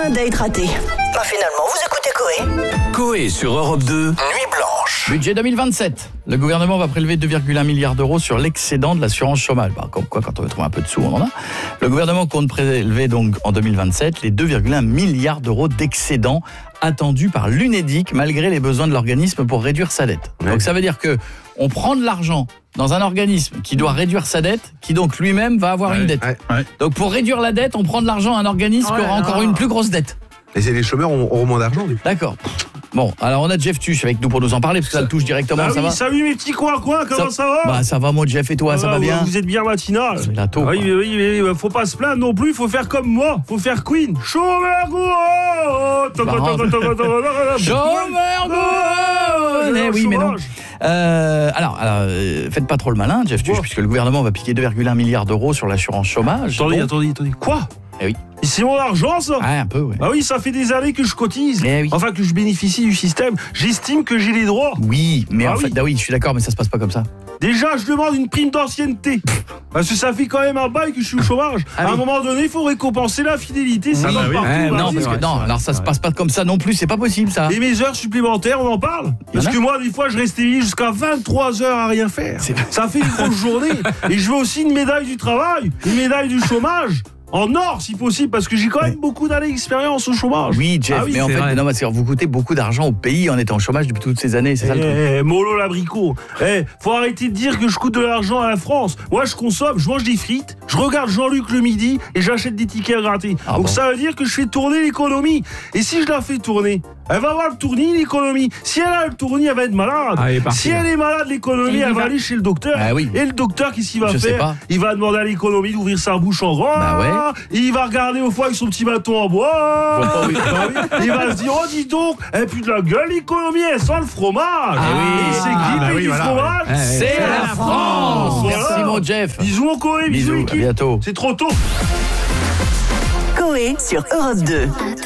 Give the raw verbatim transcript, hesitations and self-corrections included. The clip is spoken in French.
Un date raté. Bah finalement, vous écoutez Coé. Coé sur Europe deux, Nuit Blanche. Budget deux mille vingt-sept. Le gouvernement va prélever deux virgule un milliards d'euros sur l'excédent de l'assurance chômage. Bah, comme quoi, quand on veut trouver un peu de sous, on en a. Le gouvernement compte prélever donc en deux mille vingt-sept les deux virgule un milliards d'euros d'excédent attendus par l'Unédic malgré les besoins de l'organisme pour réduire sa dette. Ouais. Donc ça veut dire que on prend de l'argent dans un organisme qui doit réduire sa dette, qui donc lui-même va avoir ouais, une dette. Ouais, ouais. Donc pour réduire la dette, on prend de l'argent à un organisme ouais, qui aura encore une plus grosse dette. Et c'est les chômeurs auront moins d'argent. D'accord. Bon, alors on a Jeff Tuch avec nous pour nous en parler, parce que ça le touche directement, bah ça oui, va salut mes petits coins, quoi, comment ça, ça va? Bah ça va mon Jeff, et toi, ah, ça va bien? Vous êtes bien matinal. C'est la taupe. Ah, oui, oui, oui, oui, faut pas se plaindre non plus, faut faire comme moi, faut faire Queen. Chômeur go. Chômeur go. Eh oui, mais non. Euh, alors, alors euh, faites pas trop le malin, Jeff Tuch, puisque le gouvernement va piquer deux virgule un milliards d'euros sur l'assurance chômage. Attendez, donc... attendez, attendez, quoi? Eh oui. Et c'est mon argent, ça? Ah, un peu, oui. Bah oui, ça fait des années que je cotise. Eh oui. Enfin, que je bénéficie du système. J'estime que j'ai les droits. Oui, mais ah en oui. fait, ah oui, je suis d'accord, mais ça se passe pas comme ça. Déjà, je demande une prime d'ancienneté. Parce que ça fait quand même un bail que je suis au chômage. Ah, à oui. un moment donné, il faut récompenser la fidélité. Ça oui. va oui. partout. Eh, non, parce que, non, alors ça se passe pas comme ça non plus, c'est pas possible, ça. Et mes heures supplémentaires, on en parle? Parce que moi, des fois, je reste éveillé jusqu'à vingt-trois heures à rien faire. Ça fait une grosse journée. Et je veux aussi une médaille du travail, une médaille du chômage. En or, si possible, parce que j'ai quand même beaucoup d'années d'expérience au chômage. Oui, Jeff, ah oui, mais en fait, vrai. non, parce que vous coûtez beaucoup d'argent au pays en étant au chômage depuis toutes ces années, c'est ça eh, le truc. Eh, mollo l'abricot. Eh, faut arrêter de dire que je coûte de l'argent à la France. Moi, je consomme, je mange des frites, je regarde Jean-Luc le midi et j'achète des tickets à gratter. Ah Donc bon. Ça veut dire que je fais tourner l'économie. Et si je la fais tourner, elle va avoir le tournis, l'économie. Si elle a le tournis, elle va être malade. Ah, elle si elle est malade, l'économie, elle va, va aller chez le docteur. Ah, oui. Et le docteur, qu'est-ce qu'il va je faire? Il va demander à l'économie d'ouvrir sa bouche en grand. Bah ouais. Il va regarder au foie avec son petit bâton en bois. Pas, oui. Il va se dire, oh dis donc, elle pue de la gueule, l'économie, elle sent le fromage. Ah, oui. Et c'est qui ah, bah paye oui, du voilà. fromage? Ah, c'est, c'est la France. France. Voilà. Merci mon Jeff. Bisous mon Coé, bisous, bisous l'équipe. À bientôt. C'est trop tôt. Coé sur Europe deux.